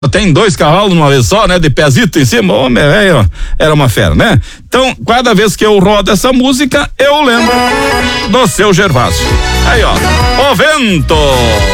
Tem 2 cavalos numa vez só, né? De pezito em cima, homem, era uma fera, né? Então, cada vez que eu rodo essa música, eu lembro do Seu Gervásio. Aí, ó, o vento.